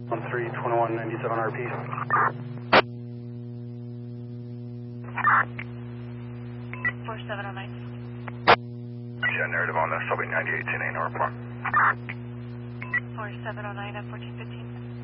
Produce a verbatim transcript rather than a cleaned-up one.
one three twenty-one ninety-seven R P. four seven oh nine. Yeah, narrative on the subway ninety-eight ten A North Park. four seven oh nine at fourteen fifteen.